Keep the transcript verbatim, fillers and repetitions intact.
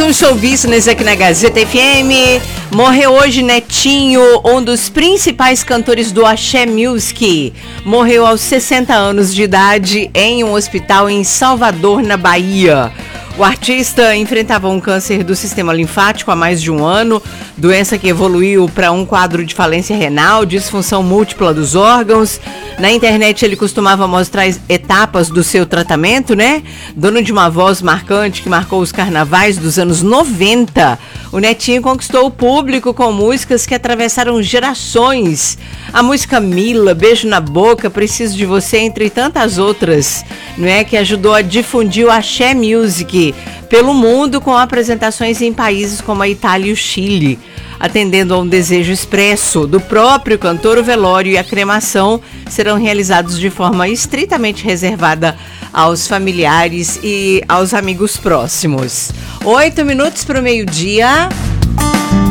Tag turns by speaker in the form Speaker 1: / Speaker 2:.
Speaker 1: um show business aqui na Gazeta F M. Morreu hoje Netinho, um dos principais cantores do Axé Music. Morreu aos sessenta anos de idade em um hospital em Salvador, na Bahia. O artista enfrentava um câncer do sistema linfático há mais de um ano, doença que evoluiu para um quadro de falência renal, disfunção múltipla dos órgãos. Na internet ele costumava mostrar etapas do seu tratamento, né? Dono de uma voz marcante que marcou os carnavais dos anos noventa, o Netinho conquistou o público com músicas que atravessaram gerações. A música Mila, Beijo na Boca, Preciso de Você, entre tantas outras, não é? Que ajudou a difundir o Axé Music pelo mundo, com apresentações em países como a Itália e o Chile. Atendendo a um desejo expresso do próprio cantor, o velório e a cremação serão realizados de forma estritamente reservada aos familiares e aos amigos próximos. Oito minutos para o meio-dia.